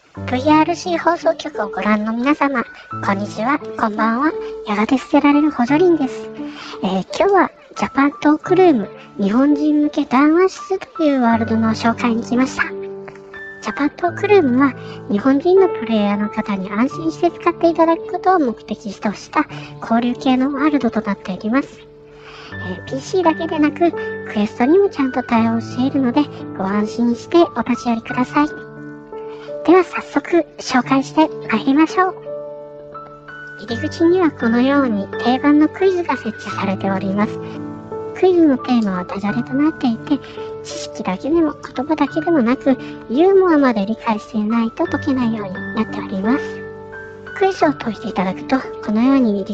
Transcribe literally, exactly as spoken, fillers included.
ブイアールシー 放送局をご覧の皆様、こんにちは、こんばんは。やがて捨てられる補助輪です。えー、今日はジャパントークルーム、日本人向け談話室というワールドの紹介に来ました。ジャパントークルームは日本人のプレイヤーの方に安心して使っていただくことを目的とした交流系のワールドとなっております。えー、ピーシー だけでなくクエストにもちゃんと対応しているのでご安心してお立ち寄りください。では早速紹介して参りましょう。入り口にはこのように定番のクイズが設置されております。クイズのテーマはダジャレとなっていて、知識だけでも言葉だけでもなくユーモアまで理解していないと解けないようになっております。クイズを解いていただくとこのように